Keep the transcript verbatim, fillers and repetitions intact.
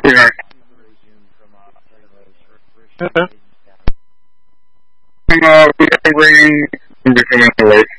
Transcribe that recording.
Yeah. Okay. Uh, we are waiting to become away.